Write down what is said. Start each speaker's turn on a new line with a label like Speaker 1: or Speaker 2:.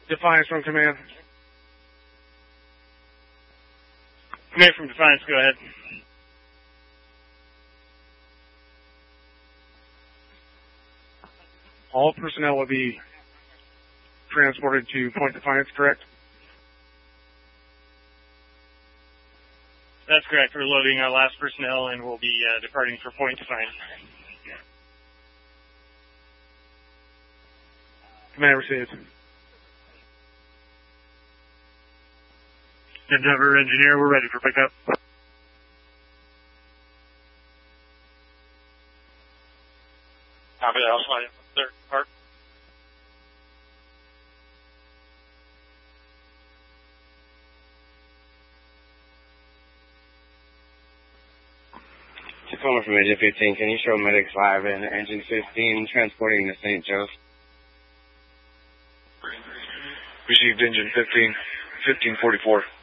Speaker 1: Defiance from command.
Speaker 2: Command from Defiance, go ahead.
Speaker 1: All personnel will be transported to Point Defiance, correct?
Speaker 2: That's correct. We're loading our last personnel and we'll be departing for Point Defiance.
Speaker 1: Command received.
Speaker 2: Endeavor Engineer, we're ready for pickup.
Speaker 3: Copy that. I'll slide in the third part.
Speaker 4: Tacoma from Engine 15, can you show medics live in Engine 15 transporting to St. Joe's?
Speaker 3: Received Engine 15, 1544.